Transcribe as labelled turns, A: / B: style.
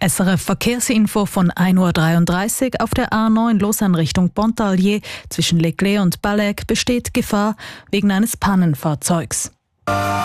A: SRF Verkehrsinfo von 1:33 Uhr auf der A9 Lausanne Richtung Pontarlier zwischen Leclerc und Balleg besteht Gefahr wegen eines Pannenfahrzeugs.